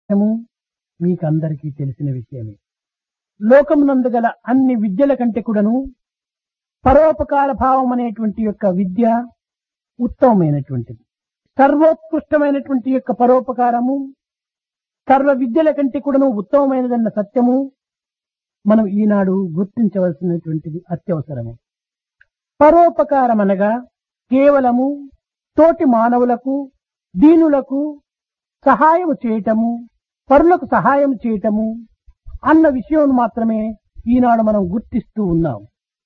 విషయము మీకందరికీ తెలిసిన విషయమే. లోకమునందు గల అన్ని విద్యల కంటే కూడాను పరోపకార భావం అనేటువంటి యొక్క విద్య ఉత్తమమైనటువంటిది. సర్వోత్కృష్టమైనటువంటి యొక్క పరోపకారము సర్వ విద్యల కంటే కూడాను ఉత్తమమైనదన్న సత్యము మనం ఈనాడు గుర్తించవలసినటువంటిది అత్యవసరము. పరోపకారం అనగా కేవలము తోటి మానవులకు దీనులకు సహాయం చేయటము, పరులకు సహాయం చేయటము అన్న విషయం మాత్రమే ఈనాడు మనం గుర్తిస్తూ ఉన్నాం.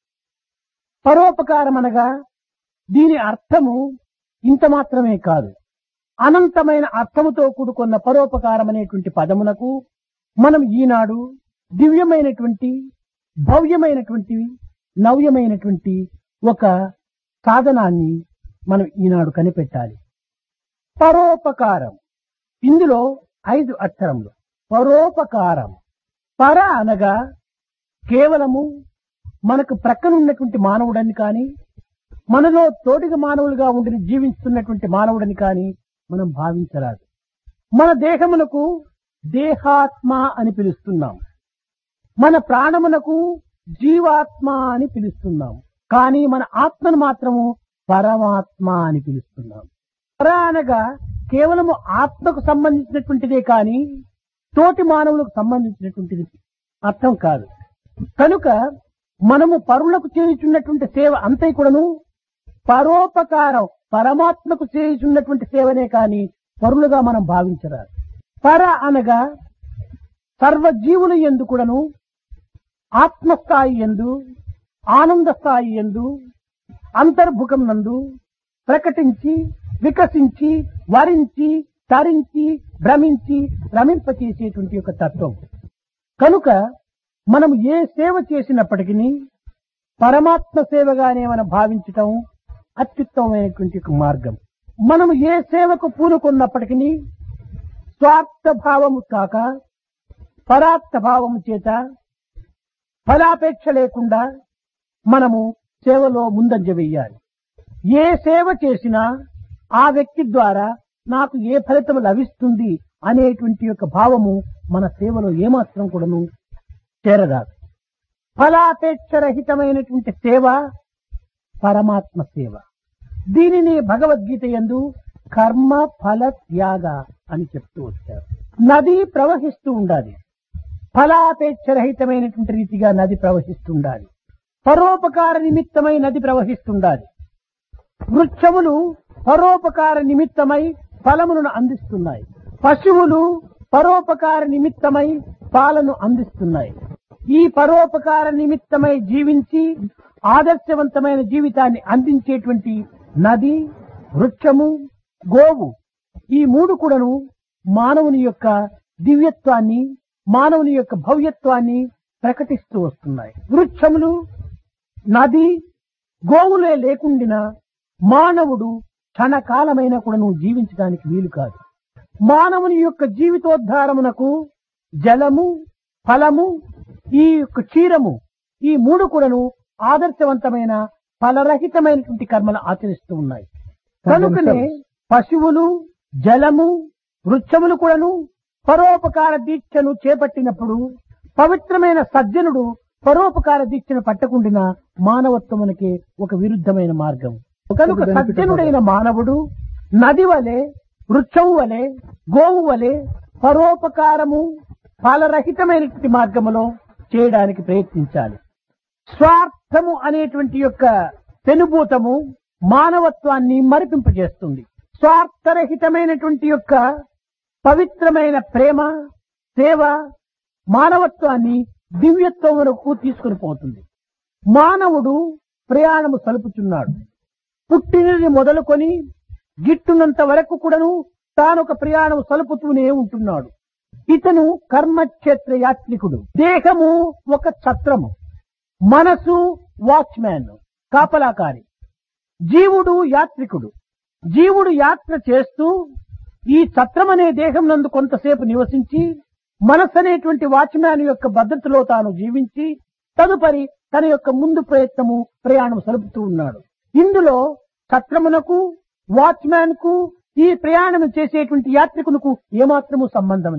పరోపకారం అనగా దీని అర్థము ఇంత మాత్రమే కాదు, అనంతమైన అర్థముతో కూడుకున్న పరోపకారం అనేటువంటి పదమునకు మనం ఈనాడు దివ్యమైనటువంటి భవ్యమైనటువంటి నవ్యమైనటువంటి ఒక సాధనాన్ని మనం ఈనాడు కనిపెట్టాలి. పరోపకారం, ఇందులో 5 అక్షరములు. పరోపకారం. పర అనగా కేవలము మనకు ప్రక్కనున్నటువంటి మానవుడని కానీ, మనలో తోటిగా మానవులుగా ఉండి జీవిస్తున్నటువంటి మానవుడని కానీ మనం భావించరాదు. మన దేహమునకు దేహాత్మ అని పిలుస్తున్నాం, మన ప్రాణమునకు జీవాత్మ అని పిలుస్తున్నాం. కానీ మన ఆత్మను మాత్రము పరమాత్మ అని పిలుస్తున్నాం. పర అనగా కేవలము ఆత్మకు సంబంధించినటువంటిదే కానీ తోటి మానవులకు సంబంధించినటువంటిది అర్థం కాదు. కనుక మనము పరులకు చేయుచున్నటువంటి సేవ అంతే కూడాను పరోపకారం, పరమాత్మకు చేయుచున్నటువంటి సేవనే కానీ పరులుగా మనం భావించరాదు. పర అనగా సర్వజీవుల యందు కూడాను ఆత్మస్థాయి యందు, ఆనంద స్థాయి యందు, అంతర్భుకం నందు ప్రకటించి వికసించి వరించి తరించి భ్రమించి రమింపచేసేటువంటి యొక్క తత్వం. కనుక మనం ఏ సేవ చేసినప్పటికీ పరమాత్మ సేవగానే మనం భావించటం అత్యుత్తమమైనటువంటి ఒక మార్గం. మనం ఏ సేవకు పూనుకున్నప్పటికీ స్వార్థ భావము కాక పరార్థ భావము చేత ఫలాపేక్ష లేకుండా మనము సేవలో ముందంజ వేయాలి. ఏ సేవ చేసినా ఆ వ్యక్తి ద్వారా నాకు ఏ ఫలితం లభిస్తుంది అనేటువంటి యొక్క భావము మన సేవలో ఏమాత్రం కూడాను చేరరాదు. ఫలాపేక్ష రహితమైనటువంటి సేవ పరమాత్మ సేవ. దీనిని భగవద్గీత యందు కర్మ ఫల త్యాగ అని చెప్తూ వచ్చారు. నది ప్రవహిస్తూ ఉండాలి, ఫలాపేక్ష రహితమైనటువంటి రీతిగా నది ప్రవహిస్తుండాలి. పరోపకార నిమిత్తమై నది ప్రవహిస్తుండాలి. వృక్షములు పరోపకార నిమిత్తమై ఫలములను అందిస్తున్నాయి. పశువులు పరోపకార నిమిత్తమై పాలను అందిస్తున్నాయి. ఈ పరోపకార నిమిత్తమై జీవించి ఆదర్శవంతమైన జీవితాన్ని అందించేటువంటి నది, వృక్షము, గోవు, ఈ 3 కూడాను మానవుని యొక్క దివ్యత్వాన్ని, మానవుని యొక్క భవ్యత్వాన్ని ప్రకటిస్తూ వస్తున్నాయి. వృక్షములు, నది, గోవులే లేకుండినా మానవుడు క్షణకాలమైన కూడాను జీవించడానికి వీలు కాదు. మానవుని యొక్క జీవితోద్ధారమునకు జలము, ఫలము, ఈ యొక్క క్షీరము, ఈ 3 కూడాను ఆదర్శవంతమైన ఫలరహితమైనటువంటి కర్మలు ఆచరిస్తూ ఉన్నాయి. కనుకనే పశువులు, జలము, వృక్షములు కూడాను పరోపకార దీక్షను చేపట్టినప్పుడు పవిత్రమైన సజ్జనుడు పరోపకార దీక్షను పట్టకుండిన మానవత్వమునకి ఒక విరుద్ధమైన మార్గం. కనుక సజ్జనుడైన మానవుడు నది వలె, వృక్షము వలె, గోవు వలె పరోపకారము ఫలరహితమైనటువంటి మార్గములో చేయడానికి ప్రయత్నించాలి. స్వార్థము అనేటువంటి యొక్క పెనుభూతము మానవత్వాన్ని మరిపింపజేస్తుంది. స్వార్థరహితమైనటువంటి యొక్క పవిత్రమైన ప్రేమ, సేవ మానవత్వాన్ని దివ్యత్వమునకు తీసుకుని పోతుంది. మానవుడు ప్రయాణము సలుపుచున్నాడు. పుట్టినది మొదలుకొని గిట్టునంత వరకు కూడాను తానొక ప్రయాణం సలుపుతూనే ఉంటున్నాడు. ఇతను కర్మక్షేత్ర యాత్రికుడు. దేహము ఒక ఛత్రము, మనసు వాచ్మ్యాన్, కాపలాకారి. జీవుడు యాత్రికుడు. జీవుడు యాత్ర చేస్తూ ఈ ఛత్రం అనే దేహం నందు కొంతసేపు నివసించి మనస్సు అనేటువంటి వాచ్మ్యాన్ యొక్క భద్రతలో తాను జీవించి తదుపరి తన యొక్క ముందు ప్రయాణం సలుపుతూ ఉన్నాడు. ఇందులో ఛత్రమునకు, వాచ్మ్యాన్ కు, ఈ ప్రయాణం చేసేటువంటి యాత్రికునకు ఏమాత్రము సంబంధం లేదు.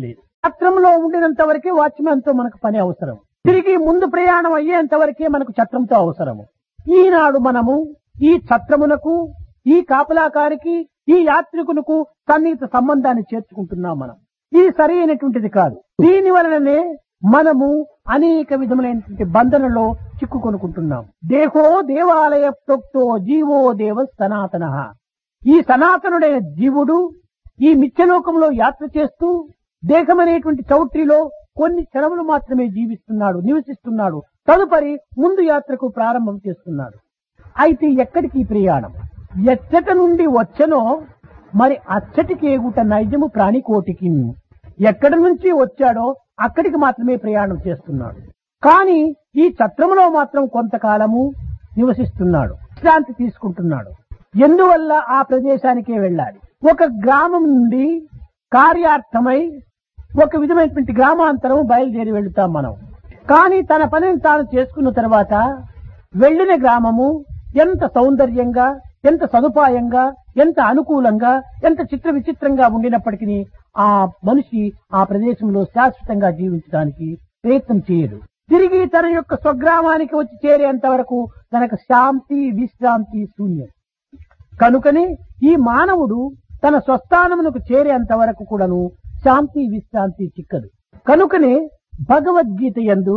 ఛత్రంలో ఉండినంత వరకే వాచ్మెన్ తో మనకు పని అవసరం. తిరిగి ముందు ప్రయాణం అయ్యేంత వరకే మనకు ఛత్రంతో అవసరము. ఈనాడు మనము ఈ ఛత్రమునకు, ఈ కాపలాకారికి, ఈ యాత్రికునకు సన్నిహిత సంబంధాన్ని చేర్చుకుంటున్నాం మనం. ఇది సరి అయినటువంటిది కాదు. దీని వలననే మనము అనేక విధములైనటువంటి బంధనలో చిక్కుకొనుకుంటున్నాం. దేహో దేవాలయ ప్రోక్తో జీవో దేవ సనాతన. ఈ సనాతనుడైన జీవుడు ఈ మిథ్యలోకంలో యాత్ర చేస్తూ దేహమనేటువంటి చౌట్రిలో కొన్ని క్షణములు మాత్రమే జీవిస్తున్నాడు, నివసిస్తున్నాడు. తదుపరి ముందు యాత్రకు ప్రారంభం చేస్తున్నాడు. అయితే ఎక్కడికి ఈ ప్రయాణం? ఎచ్చట నుండి వచ్చనో మరి అచ్చటికి ఎగుట నైజము ప్రాణికోటికి. ఎక్కడి నుంచి వచ్చాడో అక్కడికి మాత్రమే ప్రయాణం చేస్తున్నాడు. కానీ ఈ ఛత్రములో మాత్రం కొంతకాలము నివసిస్తున్నాడు, విశ్రాంతి తీసుకుంటున్నాడు. ఎందువల్ల ఆ ప్రదేశానికే వెళ్ళాలి. ఒక గ్రామం నుండి కార్యార్థమై ఒక విధమైనటువంటి గ్రామాంతరం బయలుదేరి వెళ్తాం మనం. కానీ తన పనిని తాను చేసుకున్న తర్వాత వెళ్లిన గ్రామము ఎంత సౌందర్యంగా, ఎంత సదుపాయంగా, ఎంత అనుకూలంగా, ఎంత చిత్ర విచిత్రంగా ఉండినప్పటికీ ఆ మనిషి ఆ ప్రదేశంలో శాశ్వతంగా జీవించడానికి ప్రయత్నం చేయడు. తిరిగి తన యొక్క స్వగ్రామానికి వచ్చి చేరేంత వరకు తనకు శాంతి, విశ్రాంతి శూన్యం. కనుకనే ఈ మానవుడు తన స్వస్థానమునకు చేరేంత వరకు కూడాను శాంతి, విశ్రాంతి చిక్కదు. కనుకనే భగవద్గీత యందు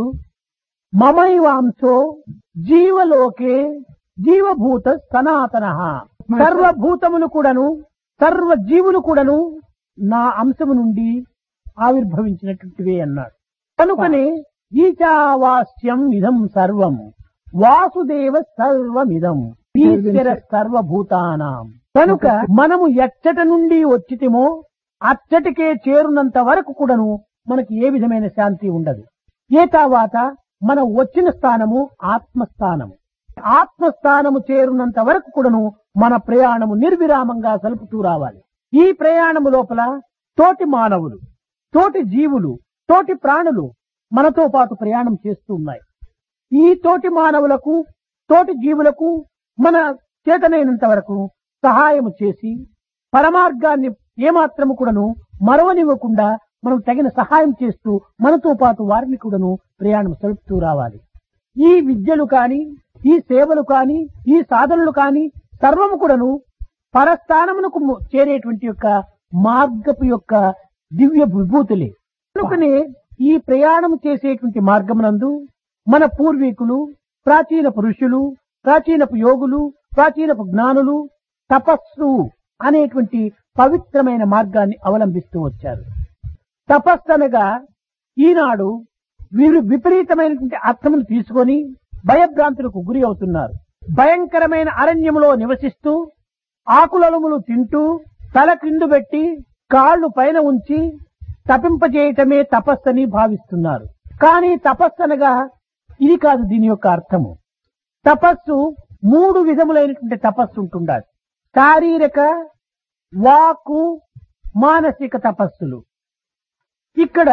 మమైవాంశో జీవలోకే జీవభూత సనాతన, సర్వభూతములు కూడాను, సర్వ జీవులు కూడాను నా అంశము నుండి ఆవిర్భవించినటువంటివే అన్నాడు. కనుకనే ఈశావాస్యం ఇదం సర్వం వాసుదేవ సర్వమిదం ఈశ్వర సర్వభూతానాం. కనుక మనము ఎచ్చట నుండి వచ్చితేమో అచ్చటికే చేరునంత వరకు కూడాను మనకి ఏ విధమైన శాంతి ఉండదు. ఏ తర్వాత మనం వచ్చిన స్థానము ఆత్మస్థానము. ఆత్మస్థానము చేరునంత వరకు కూడాను మన ప్రయాణము నిర్విరామంగా సలుపుతూ రావాలి. ఈ ప్రయాణము లోపల తోటి మానవులు, తోటి జీవులు, తోటి ప్రాణులు మనతో పాటు ప్రయాణం చేస్తూ ఉన్నాయి. ఈ తోటి మానవులకు, తోటి జీవులకు మన చేతనైనంత వరకు సహాయము చేసి పరమార్గాన్ని ఏమాత్రము కూడాను మరవనివ్వకుండా మనం తగిన సహాయం చేస్తూ మనతో పాటు వారిని కూడాను ప్రయాణం సలుపుతూ రావాలి. ఈ విద్యలు కాని, ఈ సేవలు కాని, ఈ సాధనలు కాని సర్వము కూడాను పరస్థానమునకు చేరేటువంటి యొక్క మార్గపు యొక్క దివ్య విభూతులే. కనుకనే ఈ ప్రయాణం చేసేటువంటి మార్గమునందు మన పూర్వీకులు, ప్రాచీన పురుషులు, ప్రాచీనపు యోగులు, ప్రాచీనపు జ్ఞానులు తపస్సు అనేటువంటి పవిత్రమైన మార్గాన్ని అవలంబిస్తూ వచ్చారు. తపస్సు అనగా ఈనాడు వీరు విపరీతమైనటువంటి అర్థమును తీసుకొని భయభ్రాంతులకు గురి అవుతున్నారు. భయంకరమైన అరణ్యములో నివసిస్తూ ఆకులములు తింటూ తల కిందు పెట్టి కాళ్లు పైన ఉంచి తపింపజేయటమే తపస్సని భావిస్తున్నారు. కానీ తపస్సు అనగా ఇది కాదు దీని యొక్క అర్థము. తపస్సు మూడు విధములైనటువంటి తపస్సు ఉంటుండాలి. శారీరక, వాక్కు, మానసిక తపస్సులు. ఇక్కడ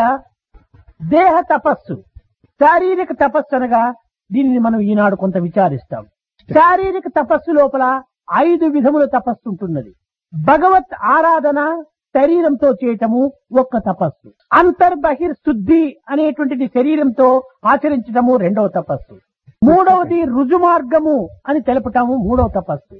దేహ తపస్సు, శారీరక తపస్సు అనగా దీనిని మనం ఈనాడు కొంత విచారిస్తాం. శారీరక తపస్సు లోపల 5 విధముల తపస్సు ఉంటున్నది. భగవత్ ఆరాధన శరీరంతో చేయటము ఒక్క తపస్సు. అంతర్బహిర్ శుద్ధి అనేటువంటిది శరీరంతో ఆచరించటము రెండవ తపస్సు. మూడవది రుజుమార్గము అని తెలపటము మూడవ తపస్సు.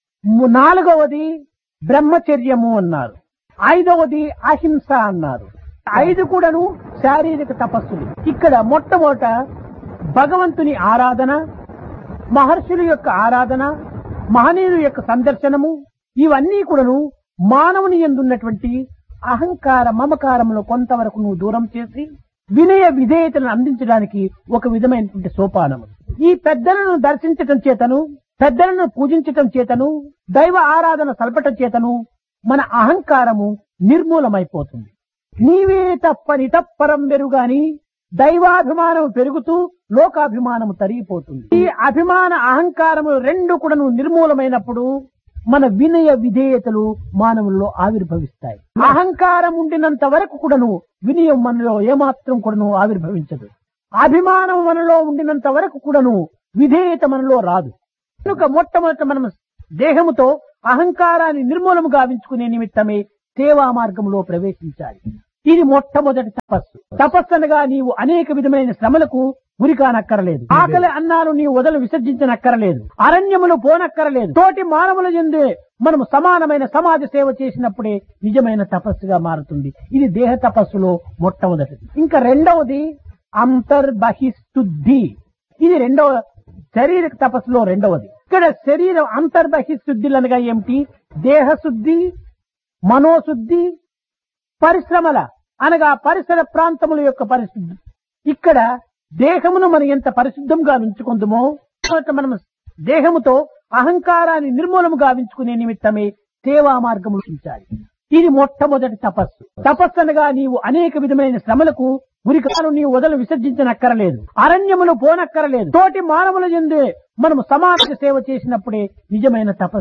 నాలుగవది బ్రహ్మచర్యము అన్నారు. ఐదవది అహింస అన్నారు. 5 కూడాను శారీరక తపస్సులు. ఇక్కడ మొట్టమొదట భగవంతుని ఆరాధన, మహర్షుల యొక్క ఆరాధన, మహనీయుల యొక్క సందర్శనము, ఇవన్నీ కూడాను మానవుని యందున్నటువంటి అహంకార మమకారమును కొంతవరకు నువ్వు దూరం చేసి వినయ విధేయతను అందించడానికి ఒక విధమైనటువంటి సోపానము. ఈ పెద్దలను దర్శించటం చేతను, పెద్దలను పూజించటం చేతను, దైవ ఆరాధన సల్పటం చేతను మన అహంకారము నిర్మూలమైపోతుంది. నీవే తప్పని తప్పరం వెరుగాని దైవాభిమానం పెరుగుతూ లోకాభిమానము తరిగిపోతుంది. ఈ అభిమాన అహంకారము రెండు కూడా నిర్మూలమైనప్పుడు మన వినయ విధేయతలు మానవుల్లో ఆవిర్భవిస్తాయి. అహంకారం ఉండినంత వరకు కూడాను వినయం మనలో ఏమాత్రం కూడాను ఆవిర్భవించదు. అభిమానం మనలో ఉండినంత వరకు కూడాను విధేయత మనలో రాదు. కనుక మొట్టమొదట మనం దేహముతో అహంకారాన్ని నిర్మూలము గావించుకునే నిమిత్తమే సేవా మార్గంలో ప్రవేశించాలి. ఇది మొట్టమొదటి తపస్సు. తపస్సు అనగా నీవు అనేక విధమైన శ్రమలకు గురి కానక్కరలేదు. ఆకలి అన్నాలు నీవు వదలు విసర్జించనక్కరలేదు. అరణ్యములు పోనక్కరలేదు. తోటి మానవుల యందే మనము సమానమైన సమాజ సేవ చేసినప్పుడే నిజమైన తపస్సుగా మారుతుంది. ఇది దేహ తపస్సులో మొట్టమొదటిది. ఇంకా రెండవది అంతర్బహిశుద్ధి. ఇది రెండవ శారీరక తపస్సులో రెండవది. ఇక్కడ శరీరం అంతర్బహిశుద్ధులు అనగా ఏమిటి? దేహశుద్ధి, మనోశుద్ధి, పరిశ్రమల అనగా పరిసర ప్రాంతముల యొక్క పరిశుద్ధి. ఇక్కడ దేహమును మనం ఎంత పరిశుద్ధంగా ఉంచుకుందామో మనం దేహముతో అహంకారాన్ని నిర్మూలము గావించుకునే నిమిత్తమే సేవా మార్గములు ఉంచాలి. ఇది మొట్టమొదటి తపస్సు. తపస్సు అనగా నీవు అనేక విధమైన శ్రమలకు గురికాలు నీవు వదలు విసర్జించనక్కరలేదు. అరణ్యములు పోనక్కరలేదు. తోటి మానవుల యందే మనము సమాజ సేవ చేసినప్పుడే నిజమైన తపస్సు.